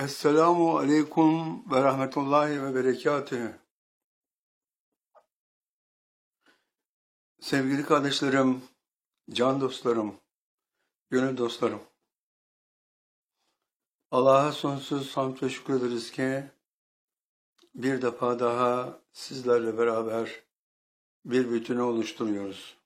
Esselamu aleyküm ve rahmetullahi ve berekatühü. Sevgili kardeşlerim, can dostlarım, gönül dostlarım. Allah'a sonsuz hamd ve şükrederiz ki bir defa daha sizlerle beraber bir bütünü oluşturuyoruz.